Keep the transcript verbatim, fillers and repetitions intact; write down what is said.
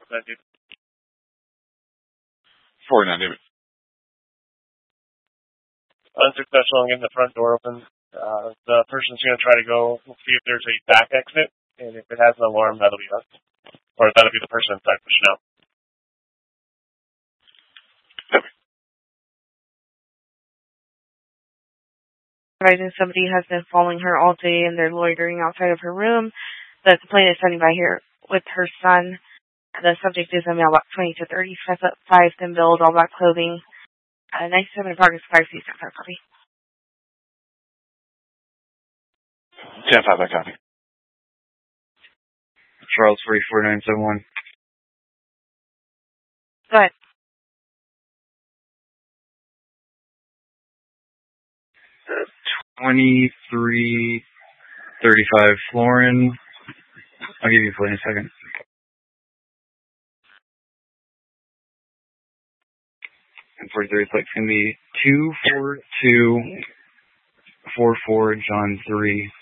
outside, dude. forty-nine, David. Unsuccessful in getting the front door open. Uh, the person's going to try to go see if there's a back exit, and if it has an alarm, that'll be us. Or that'll be the person inside pushing out. Advising somebody has been following her all day and they're loitering outside of her room. The complainant is standing by here with her son. The subject is a male about twenty to thirty-five foot five, thin build, all black clothing. Uh, ninety-seven in progress, five C six R copy. ten five, I copy. Charles forty-four nine seven one. Go ahead. twenty-three thirty-five Florin. I'll give you a play in a second. And forty-three, it's like going to be two four two four four John three.